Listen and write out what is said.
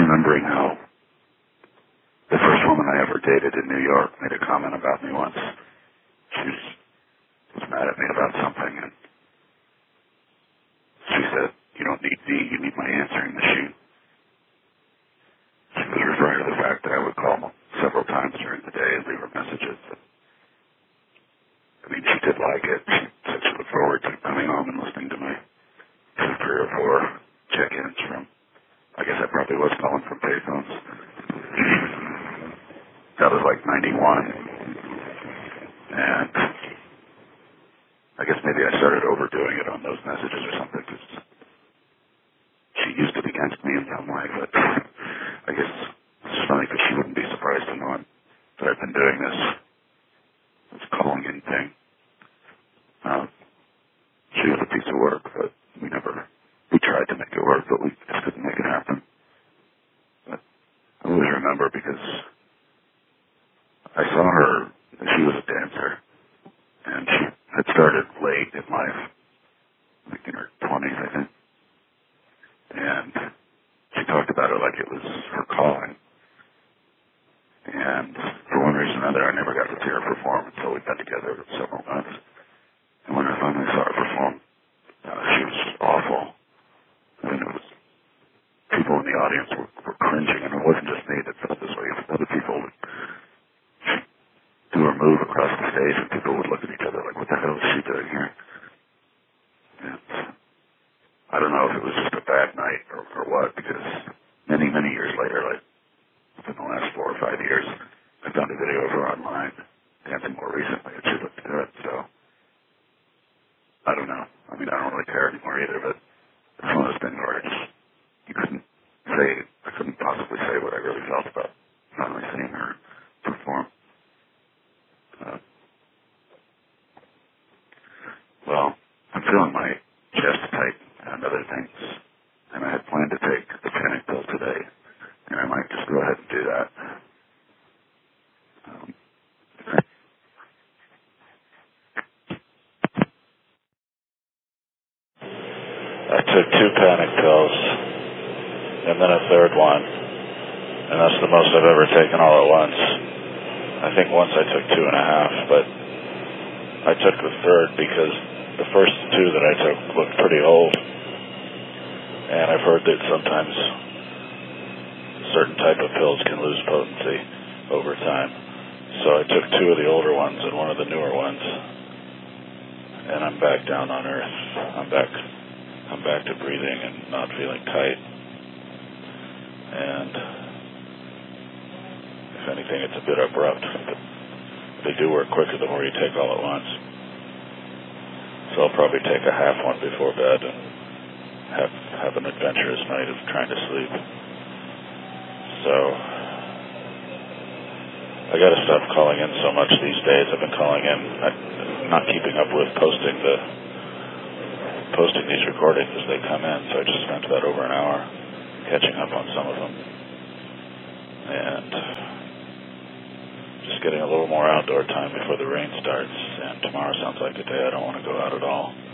remembering how the first woman I ever dated in New York made a comment about me once. She was mad at me about something, and she said, "You don't need me, you need my answering machine." She was referring to the fact that I would call several times during the day and leave her messages. I mean, she did like it. She said she looked forward to coming home and listening to me. 3 or 4 check-ins from, I guess I probably was calling from payphones. That was like 91. And I guess maybe I started overdoing it on those messages or something, because she used it against me in some way. But I guess it's just funny because she wouldn't be surprised to know that I've been doing this calling in thing. She was a piece of work, but we tried to make it work, but we just couldn't make it happen. But I always remember because I saw her, she was a dancer, and she had started late in life, like in her 20s, I think. And she talked about it like it was her calling. And for one reason or another, I never got to see her perform until we got together several months. And when I finally saw her perform, she was just awful. I mean, it was, people in the audience were cringing, and it wasn't just me that felt this way. Other people would do her move across the stage, and people would look at each other like, what the hell is she doing here? And I don't know if it was just a bad night or what, because many, many years later, like within the last 4 or 5 years, I found a video of her online dancing more recently, and she looked good, so I don't know. I mean, I don't really care anymore either, but it's one of those things where I couldn't possibly say what I really felt about finally seeing her perform. Well, I'm feeling my chest tight and other things, and I had planned to take the panic pill today, and I might just go ahead and do that. I took 2 panic pills, and then a third one, and that's the most I've ever taken all at once. I think once I took 2.5, but I took the third because the first 2 that I took looked pretty old, and I've heard that sometimes certain type of pills can lose potency over time. So I took 2 of the older ones and 1 of the newer ones, and I'm back down on earth. I'm back to breathing and not feeling tight. And if anything, it's a bit abrupt, but they do work quicker the more you take all at once. So I'll probably take a half one before bed and have an adventurous night of trying to sleep. So I got to stop calling in so much these days. I've been calling in, not keeping up with posting these recordings as they come in, so I just spent about over an hour catching up on some of them. And just getting a little more outdoor time before the rain starts, and tomorrow sounds like a day I don't want to go out at all.